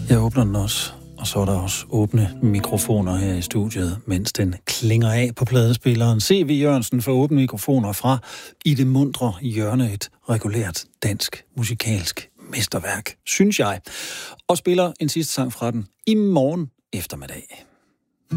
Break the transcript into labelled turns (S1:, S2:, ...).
S1: Jeg åbner den også, og så er der også åbne mikrofoner her i studiet, mens den klinger af på pladespilleren. C.V. Jørgensen får åbne mikrofoner fra I det mundre hjørne, et regulært dansk musikalsk mesterværk, synes jeg, og spiller en sidste sang fra den i morgen eftermiddag.